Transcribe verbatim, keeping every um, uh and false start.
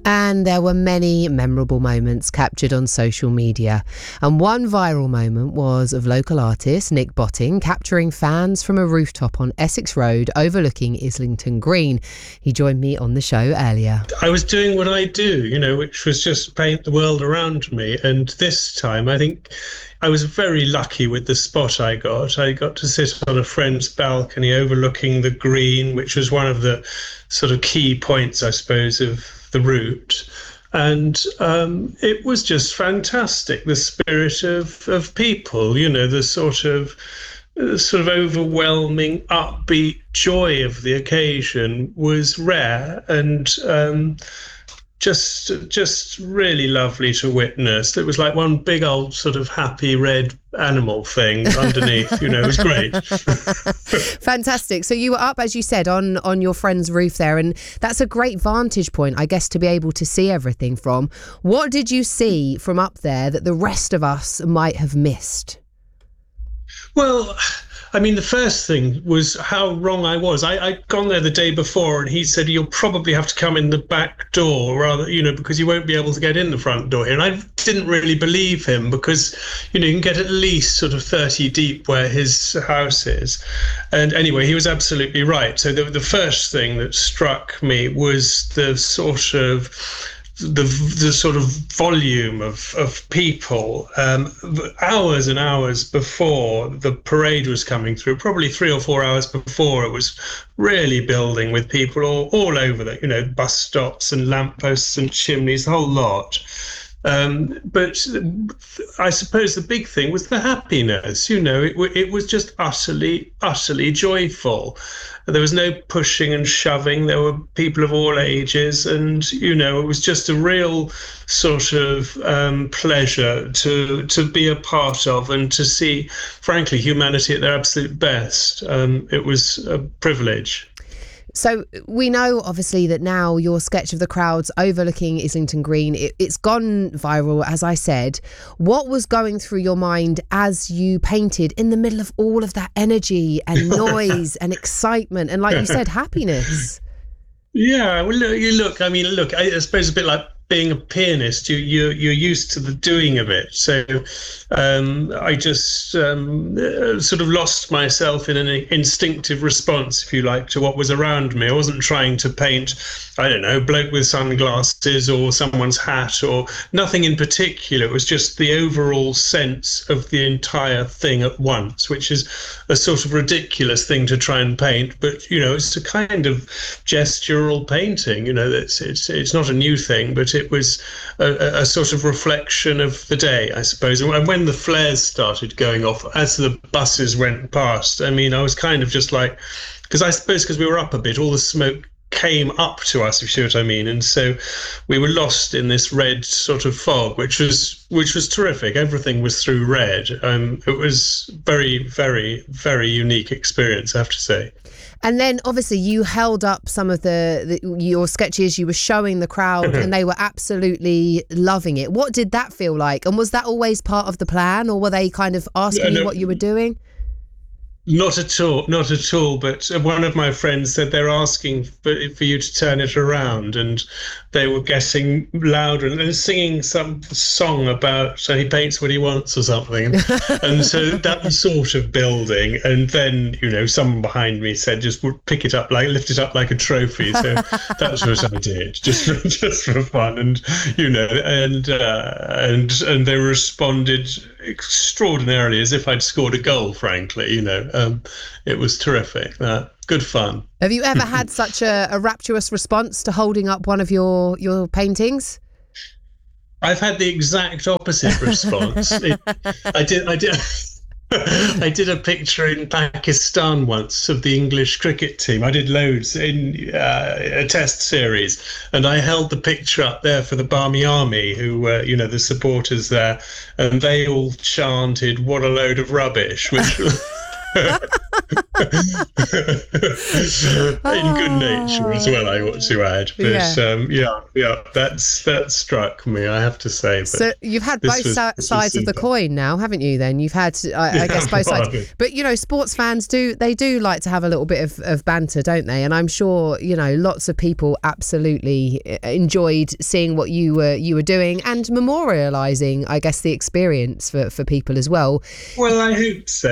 And there were many memorable moments captured on social media. And one viral moment was of local artist Nick Botting capturing fans from a rooftop on Essex Road overlooking Islington Green. He joined me on the show earlier. I was doing what I do, you know, which was just paint the world around me. And this time, I think I was very lucky with the spot I got. I got to sit on a friend's balcony overlooking the green, which was one of the sort of key points, I suppose, of the route. And um, it was just fantastic. The spirit of, of people, you know, the sort of the sort of overwhelming, upbeat joy of the occasion was rare and um, just just really lovely to witness. It was like one big old sort of happy red animal thing underneath, you know, it was great. Fantastic. So you were up, as you said, on on your friend's roof there, and that's a great vantage point, I guess, to be able to see everything from. What did you see from up there that the rest of us might have missed? Well, I mean, the first thing was how wrong I was. I, I'd gone there the day before and he said, you'll probably have to come in the back door rather, you know, because you won't be able to get in the front door here. And I didn't really believe him because, you know, you can get at least sort of thirty deep where his house is. And anyway, he was absolutely right. So the, the first thing that struck me was the sort of the the sort of volume of, of people. Um, hours and hours before the parade was coming through, probably three or four hours before, it was really building with people all, all over the, you know, bus stops and lampposts and chimneys, the whole lot. Um, but I suppose the big thing was the happiness, you know, it, it was just utterly, utterly joyful. There was no pushing and shoving. There were people of all ages. And, you know, it was just a real sort of um, pleasure to to be a part of and to see, frankly, humanity at their absolute best. Um, it was a privilege. So we know, obviously, that now your sketch of the crowds overlooking Islington Green, it, it's gone viral, as I said. What was going through your mind as you painted in the middle of all of that energy and noise and excitement and, like you said, happiness? Yeah, well, look, you look, I mean, look, I suppose a bit like being a pianist, you, you, you're used to the doing of it. So um, I just um, sort of lost myself in an instinctive response, if you like, to what was around me. I wasn't trying to paint, I don't know, bloke with sunglasses or someone's hat or nothing in particular. It was just the overall sense of the entire thing at once, which is a sort of ridiculous thing to try and paint. But, you know, it's a kind of gestural painting, you know, it's, it's, it's not a new thing, but it It was a, a sort of reflection of the day, I suppose. And when the flares started going off, as the buses went past, I mean, I was kind of just like, because I suppose because we were up a bit, all the smoke came up to us, if you see what I mean. And so we were lost in this red sort of fog, which was which was terrific. Everything was through red. Um, it was very, very, very unique experience, I have to say. And then obviously you held up some of the, the your sketches, you were showing the crowd and they were absolutely loving it. What did that feel like? And was that always part of the plan, or were they kind of asking no, you what you were doing? Not at all, not at all. But one of my friends said they're asking for, for you to turn it around, and they were getting louder and singing some song about so he paints what he wants or something. And so that was sort of building. And then, you know, someone behind me said, just pick it up, like lift it up like a trophy. So that's what I did, just for, just for fun. And, you know, and uh, and and they responded extraordinarily as if I'd scored a goal, frankly, you know. Um, it was terrific. Uh, good fun. Have you ever had such a, a rapturous response to holding up one of your, your paintings? I've had the exact opposite response. it, I did. I did. I did a picture in Pakistan once of the English cricket team. I did loads in uh, a test series, and I held the picture up there for the Barmy Army, who were, you know, the supporters there, and they all chanted, "What a load of rubbish," which In good nature as well, I ought to add. But Yeah. um, yeah, yeah, that's that struck me, I have to say. But So you've had this both was- si- this was sides of the super. coin now, haven't you? Then you've had, I, I Yeah, guess, both sides. rather. But you know, sports fans do they do like to have a little bit of, of banter, don't they? And I'm sure you know lots of people absolutely enjoyed seeing what you were you were doing and memorialising, I guess, the experience for for people as well. Well, I hope so.